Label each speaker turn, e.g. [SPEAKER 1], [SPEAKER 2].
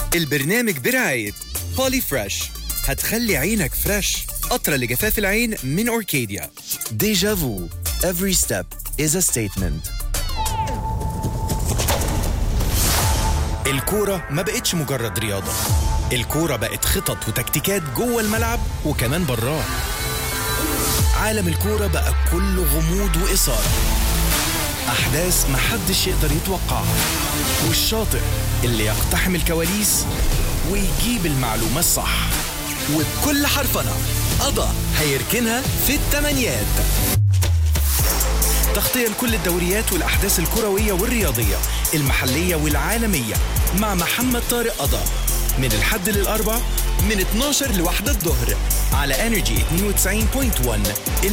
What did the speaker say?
[SPEAKER 1] البرنامج برعاية بولي فريش، هتخلي عينك فريش. قطرة لجفاف العين من أوركيديا.
[SPEAKER 2] ديجا فو. Every step is a statement.
[SPEAKER 1] الكورة ما بقتش مجرد رياضة، الكورة بقت خطط وتكتيكات جوه الملعب وكمان براه. عالم الكورة بقى كله غموض وإثارة، أحداث محدش يقدر يتوقعها، والشاطر اللي يقتحم الكواليس ويجيب المعلومة الصح. وبكل حرفنة قضى هيركنها في التمانيات. تغطية لكل الدوريات والأحداث الكروية والرياضية المحلية والعالمية مع محمد طارق قضى من الحد للأربع من 12 ل1 الظهر على Energy 92.1.